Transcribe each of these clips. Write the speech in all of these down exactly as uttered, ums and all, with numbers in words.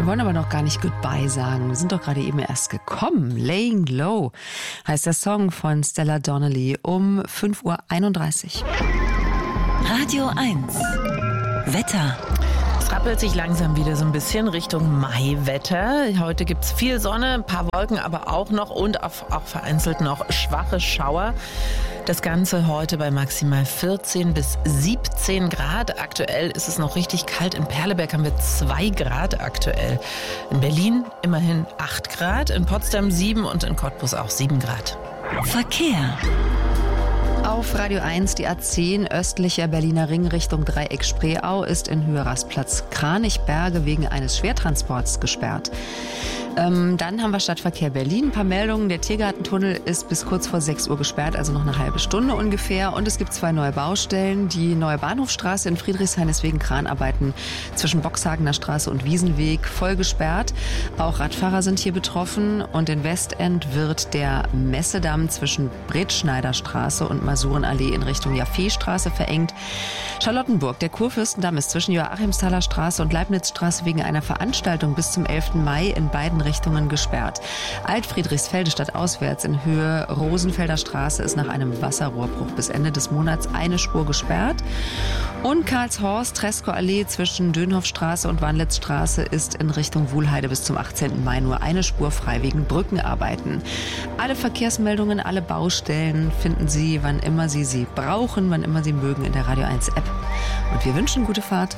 Wir wollen aber noch gar nicht Goodbye sagen. Wir sind doch gerade eben erst gekommen. Laying Low heißt der Song von Stella Donnelly um fünf Uhr einunddreißig. Radio eins. Wetter. Es rappelt sich langsam wieder so ein bisschen Richtung Maiwetter. Heute gibt es viel Sonne, ein paar Wolken aber auch noch und auch vereinzelt noch schwache Schauer. Das Ganze heute bei maximal vierzehn bis siebzehn Grad. Aktuell ist es noch richtig kalt. In Perleberg haben wir zwei Grad aktuell. In Berlin immerhin acht Grad, in Potsdam sieben und in Cottbus auch sieben Grad. Verkehr. Auf Radio eins die A zehn östlicher Berliner Ring Richtung Dreieck Spreeau ist in Höhe Rastplatz Kranichberge wegen eines Schwertransports gesperrt. Ähm, dann haben wir Stadtverkehr Berlin. Ein paar Meldungen. Der Tiergartentunnel ist bis kurz vor sechs Uhr gesperrt, also noch eine halbe Stunde ungefähr. Und es gibt zwei neue Baustellen. Die neue Bahnhofstraße in Friedrichshain ist wegen Kranarbeiten zwischen Boxhagener Straße und Wiesenweg voll gesperrt. Auch Radfahrer sind hier betroffen. Und in Westend wird der Messedamm zwischen Bretschneiderstraße und Masurenallee in Richtung Jaffeestraße verengt. Charlottenburg, der Kurfürstendamm ist zwischen Joachimsthaler Straße und Leibnizstraße wegen einer Veranstaltung bis zum elften Mai in beiden Richtungen gesperrt. Altfriedrichsfelde stadtauswärts in Höhe Rosenfelder Straße ist nach einem Wasserrohrbruch bis Ende des Monats eine Spur gesperrt. Und Karlshorst, Treskow Allee zwischen Dönhoffstraße und Wanlitzstraße ist in Richtung Wuhlheide bis zum achtzehnten Mai nur eine Spur frei wegen Brückenarbeiten. Alle Verkehrsmeldungen, alle Baustellen finden Sie, wann immer Sie sie brauchen, wann immer Sie mögen, in der Radio eins App. Und wir wünschen gute Fahrt.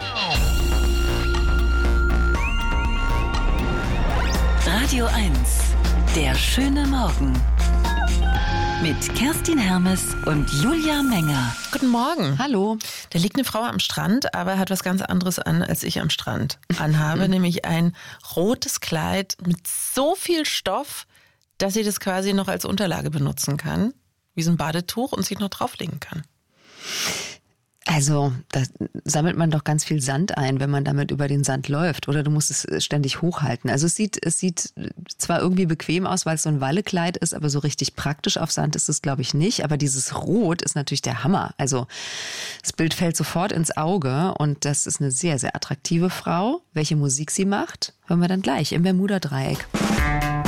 Radio eins. Der schöne Morgen. Mit Kerstin Hermes und Julia Menger. Guten Morgen. Hallo. Da liegt eine Frau am Strand, aber hat was ganz anderes an, als ich am Strand anhabe. Nämlich ein rotes Kleid mit so viel Stoff, dass sie das quasi noch als Unterlage benutzen kann. Wie so ein Badetuch und sich noch drauflegen kann. Also, da sammelt man doch ganz viel Sand ein, wenn man damit über den Sand läuft. Oder du musst es ständig hochhalten. Also es sieht, es sieht zwar irgendwie bequem aus, weil es so ein Wallekleid ist, aber so richtig praktisch auf Sand ist es, glaube ich, nicht. Aber dieses Rot ist natürlich der Hammer. Also das Bild fällt sofort ins Auge und das ist eine sehr, sehr attraktive Frau. Welche Musik sie macht, hören wir dann gleich im Bermuda-Dreieck.